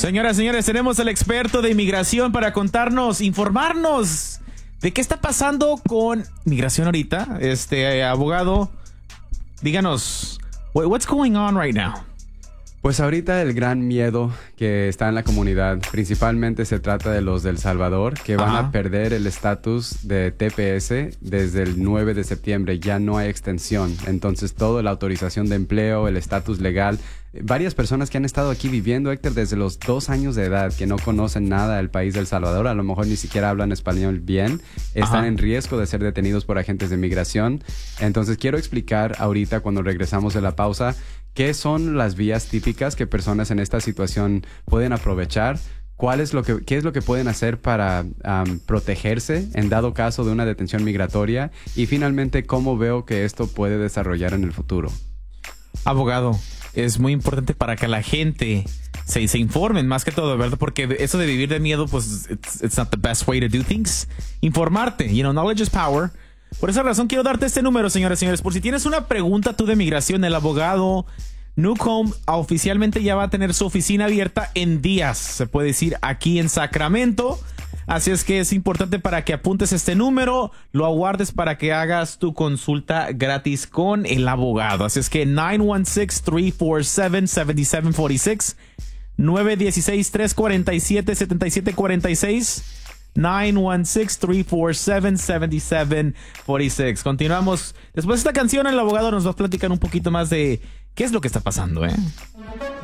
Señoras, señores, tenemos al experto de inmigración para contarnos, informarnos de qué está pasando con migración ahorita. Abogado, díganos, what's going on right now? Pues ahorita el gran miedo que está en la comunidad, principalmente se trata de los de El Salvador, que van a perder el estatus de TPS desde el 9 de septiembre. Ya no hay extensión. Entonces, toda la autorización de empleo, el estatus legal. Varias personas que han estado aquí viviendo, Héctor, desde los 2 años de edad, que no conocen nada del país de El Salvador, a lo mejor ni siquiera hablan español bien, están en riesgo de ser detenidos por agentes de migración. Entonces, quiero explicar ahorita, cuando regresamos de la pausa, ¿qué son las vías típicas que personas en esta situación pueden aprovechar? ¿Qué es lo que pueden hacer para protegerse en dado caso de una detención migratoria? Y finalmente, ¿cómo veo que esto puede desarrollar en el futuro? Abogado, es muy importante para que la gente se informen más que todo, ¿verdad? Porque eso de vivir de miedo, pues, it's not the best way to do things. Informarte, knowledge is power. Por esa razón quiero darte este número, señores y señores. Por si tienes una pregunta tú de migración, el abogado Newcomb oficialmente ya va a tener su oficina abierta en días, se puede decir, aquí en Sacramento. Así es que es importante para que apuntes este número, lo aguardes para que hagas tu consulta gratis con el abogado. Así es que 916-347-7746, 916-347-7746. 916-347-7746. Continuamos. Después de esta canción, el abogado nos va a platicar un poquito más de qué es lo que está pasando,